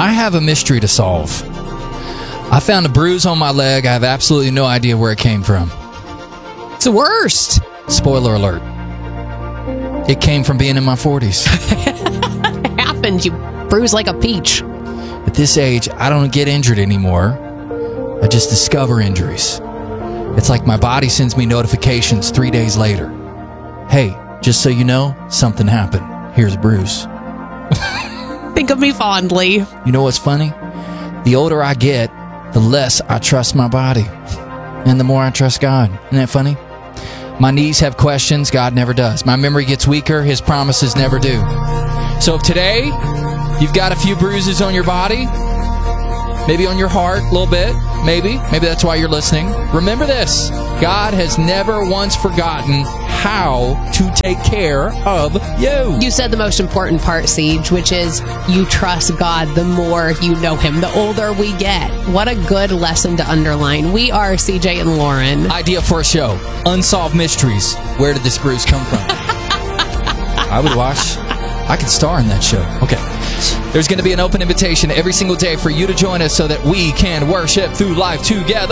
I have a mystery to solve. I found a bruise on my leg. I have absolutely no idea where it came from. It's the worst. Spoiler alert. It came from being in my 40s. It happened. You bruise like a peach. At this age, I don't get injured anymore. I just discover injuries. It's like my body sends me notifications 3 days later. Hey, just so you know, something happened. Here's a bruise. Think of me fondly. You know what's funny? The older I get, the less I trust my body. And the more I trust God. Isn't that funny? My knees have questions, God never does. My memory gets weaker, His promises never do. So if today you've got a few bruises on your body, maybe on your heart a little bit, maybe that's why you're listening. Remember this, God has never once forgotten how to take care of you. You said the most important part, Siege, which is you trust God the more you know Him, the older we get. What a good lesson to underline. We are CJ and Lauren. Idea for a show, Unsolved Mysteries. Where did this bruise come from? I could star in that show. Okay. There's going to be an open invitation every single day for you to join us so that we can worship through life together.